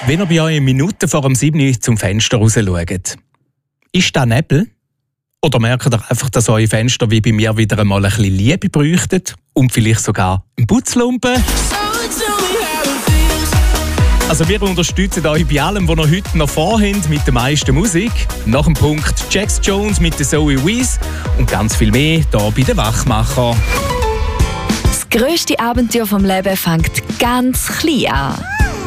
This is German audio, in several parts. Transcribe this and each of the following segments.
Wenn ihr bei euch Minuten vor dem 7 Uhr zum Fenster raus schaut, ist das Nebel? Oder merkt ihr einfach, dass eure Fenster wie bei mir wieder einmal ein bisschen Liebe bräuchten und vielleicht sogar einen Putzlumpen? Also wir unterstützen euch bei allem, was ihr heute noch vorhabt, mit der meisten Musik. Nach dem Punkt Jax Jones mit der Zoe Wees und ganz viel mehr hier bei den Wachmachern. Das grösste Abenteuer vom Leben fängt ganz klein an.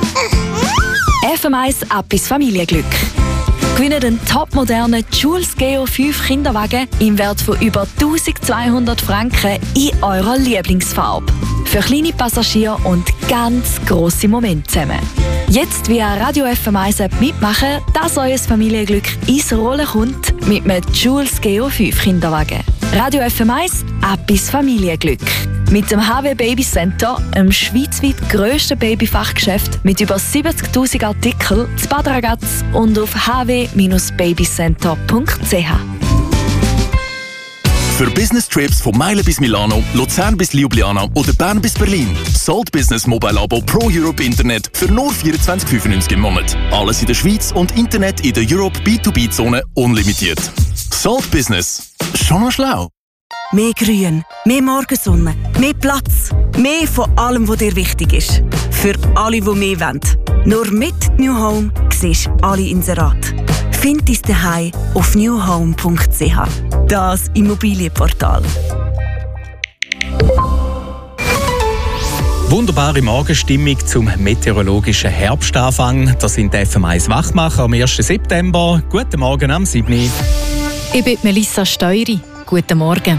FM1 ab ins Familienglück. Gewinnen den topmodernen Jules Geo 5 Kinderwagen im Wert von über 1200 Franken in eurer Lieblingsfarbe. Für kleine Passagiere und ganz grosse Momente zusammen. Jetzt via Radio FM1 App mitmachen, dass euer Familienglück ins Rollen kommt mit einem Jules Geo 5 Kinderwagen. Radio FM1 ab ins Familienglück. Mit dem HW Baby Center, einem schweizweit grössten Babyfachgeschäft mit über 70'000 Artikeln, zu Bad Ragaz und auf hw-babycenter.ch. Für Business-Trips von Meilen bis Milano, Luzern bis Ljubljana oder Bern bis Berlin. Salt Business Mobile Abo Pro Europe Internet für nur 24,95 im Monat. Alles in der Schweiz und Internet in der Europe B2B-Zone unlimitiert. Salt Business. Schon mal schlau. Mehr Grün, mehr Morgensonne, mehr Platz, mehr von allem, was dir wichtig ist. Für alle, die mehr wollen. Nur mit New Home siehst du alle Inserate. Find dein Zuhause auf newhome.ch. Das Immobilienportal. Wunderbare Morgenstimmung zum meteorologischen Herbstanfang. Das sind die FM1 Wachmacher am 1. September. Guten Morgen am 7. Ich bin Melissa Steury. Guten Morgen.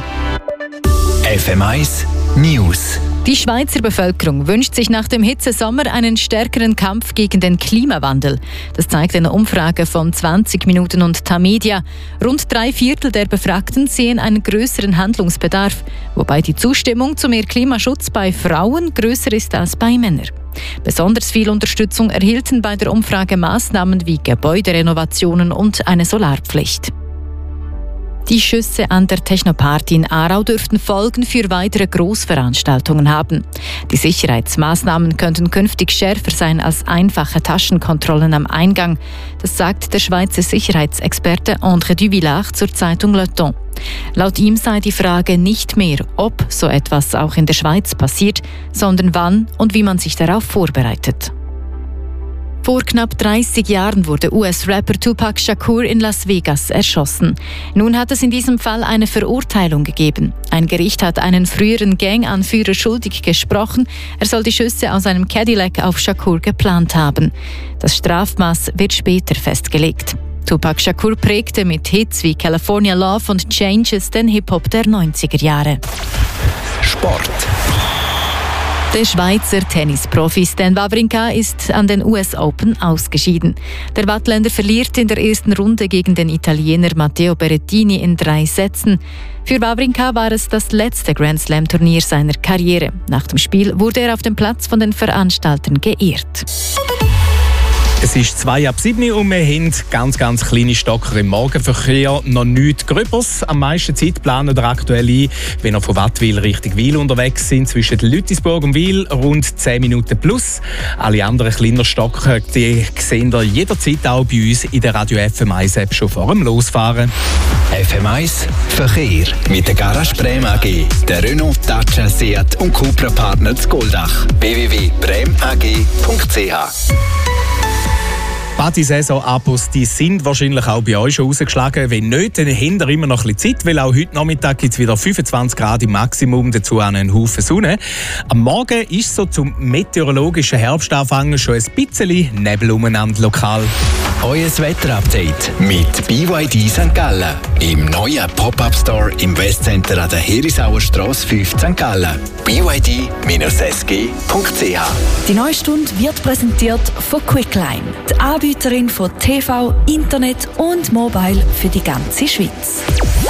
FM1 News. Die Schweizer Bevölkerung wünscht sich nach dem Hitzesommer einen stärkeren Kampf gegen den Klimawandel. Das zeigt eine Umfrage von 20 Minuten und Tamedia. Rund 3/4 der Befragten sehen einen größeren Handlungsbedarf, wobei die Zustimmung zu mehr Klimaschutz bei Frauen größer ist als bei Männern. Besonders viel Unterstützung erhielten bei der Umfrage Maßnahmen wie Gebäuderenovationen und eine Solarpflicht. Die Schüsse an der Technoparty in Aarau dürften Folgen für weitere Großveranstaltungen haben. Die Sicherheitsmaßnahmen könnten künftig schärfer sein als einfache Taschenkontrollen am Eingang. Das sagt der Schweizer Sicherheitsexperte André Duvillard zur Zeitung Le Temps. Laut ihm sei die Frage nicht mehr, ob so etwas auch in der Schweiz passiert, sondern wann und wie man sich darauf vorbereitet. Vor knapp 30 Jahren wurde US-Rapper Tupac Shakur in Las Vegas erschossen. Nun hat es in diesem Fall eine Verurteilung gegeben. Ein Gericht hat einen früheren Ganganführer schuldig gesprochen. Er soll die Schüsse aus einem Cadillac auf Shakur geplant haben. Das Strafmaß wird später festgelegt. Tupac Shakur prägte mit Hits wie California Love und Changes den Hip-Hop der 90er Jahre. Sport. Der Schweizer Tennisprofi Stan Wawrinka ist an den US Open ausgeschieden. Der Wattländer verliert in der ersten Runde gegen den Italiener Matteo Berrettini in 3 Sätzen. Für Wawrinka war es das letzte Grand Slam-Turnier seiner Karriere. Nach dem Spiel wurde er auf dem Platz von den Veranstaltern geehrt. Es ist 6:02 und wir haben ganz kleine Stocker im Morgenverkehr. Noch nichts Gröbers. Am meisten Zeit planen wir aktuell ein, wenn wir von Wattwil Richtung Wil unterwegs sind. Zwischen Lüttisburg und Wil rund 10 Minuten plus. Alle anderen kleinen Stocker die sehen ihr jederzeit auch bei uns in der Radio FM1 App schon vor dem Losfahren. FM1 Verkehr mit der Garage Brem AG, der Renault, Dacia, Seat und Cupra Partner zu Goldach. www.bremag.ch. Party-Saison-Abos, die sind wahrscheinlich auch bei euch schon rausgeschlagen. Wenn nicht, dann habt ihr immer noch ein bisschen Zeit, weil auch heute Nachmittag gibt es wieder 25 Grad im Maximum, dazu einen Haufen Sonne. Am Morgen ist so zum meteorologischen Herbstanfang schon ein bisschen Nebel umeinander lokal. Euer Wetterupdate mit BYD St. Gallen. Im neuen Pop-Up-Store im Westcenter an der Herisauer Strasse 5 St. Gallen. byd-sg.ch. Die neue Stunde wird präsentiert von Quickline, die Anbieterin von TV, Internet und Mobile für die ganze Schweiz.